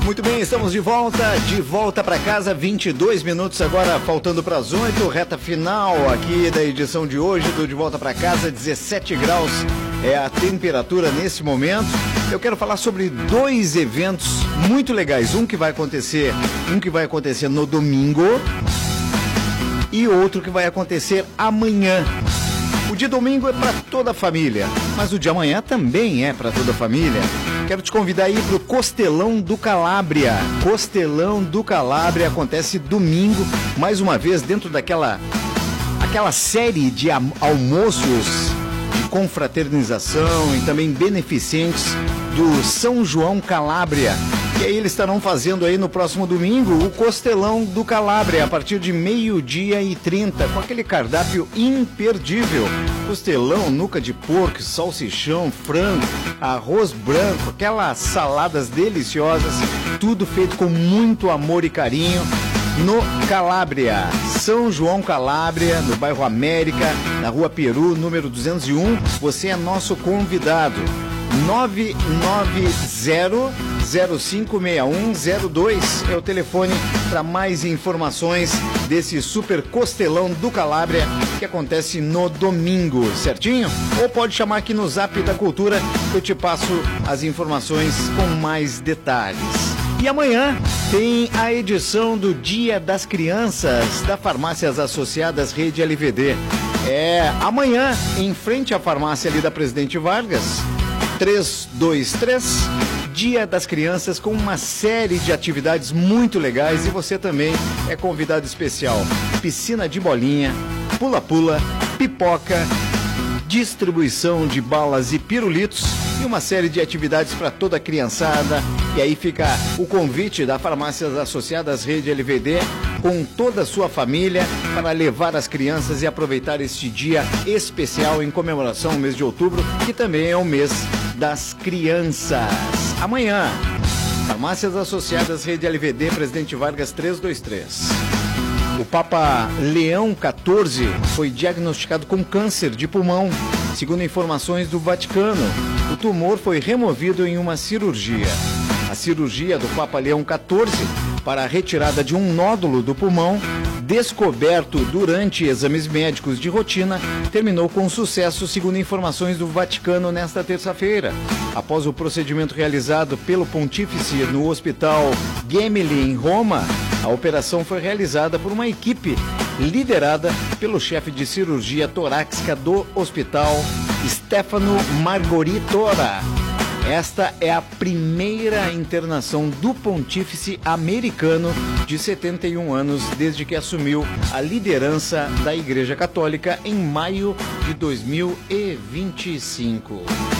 Muito bem, estamos de volta para casa, 22 minutos agora, faltando para as 8, reta final aqui da edição de hoje do De Volta para Casa, 17 graus é a temperatura nesse momento. Eu quero falar sobre dois eventos muito legais, um que vai acontecer no domingo e outro que vai acontecer amanhã. O dia domingo é para toda a família, mas o de amanhã também é para toda a família. Quero te convidar aí para o Costelão do Calábria. Costelão do Calábria acontece domingo, mais uma vez dentro daquela série de almoços de confraternização e também beneficentes do São João Calábria. E aí eles estarão fazendo aí no próximo domingo o Costelão do Calábria, a partir de 12h30, com aquele cardápio imperdível. Costelão, nuca de porco, salsichão, frango, arroz branco, aquelas saladas deliciosas, tudo feito com muito amor e carinho no Calábria. São João Calábria, no bairro América, na Rua Peru, número 201. Você é nosso convidado. 990-056102 é o telefone para mais informações desse super Costelão do Calábria que acontece no domingo, certinho? Ou pode chamar aqui no Zap da Cultura que eu te passo as informações com mais detalhes. E amanhã tem a edição do Dia das Crianças da Farmácias Associadas Rede LVD. Amanhã, em frente à farmácia ali da Presidente Vargas, 323, Dia das Crianças, com uma série de atividades muito legais, e você também é convidado especial. Piscina de bolinha, pula-pula, pipoca, distribuição de balas e pirulitos e uma série de atividades para toda a criançada. E aí fica o convite da Farmácias Associadas Rede LVD com toda a sua família para levar as crianças e aproveitar este dia especial em comemoração ao mês de outubro, que também é o mês das crianças. Amanhã, Farmácias Associadas Rede LVD, Presidente Vargas 323. O Papa Leão XIV foi diagnosticado com câncer de pulmão. Segundo informações do Vaticano, o tumor foi removido em uma cirurgia. A cirurgia do Papa Leão XIV para a retirada de um nódulo do pulmão, descoberto durante exames médicos de rotina, terminou com sucesso, segundo informações do Vaticano nesta terça-feira. Após o procedimento realizado pelo Pontífice no Hospital Gemelli, em Roma, a operação foi realizada por uma equipe liderada pelo chefe de cirurgia torácica do hospital, Stefano Margoritora. Esta é a primeira internação do pontífice americano de 71 anos desde que assumiu a liderança da Igreja Católica em maio de 2025.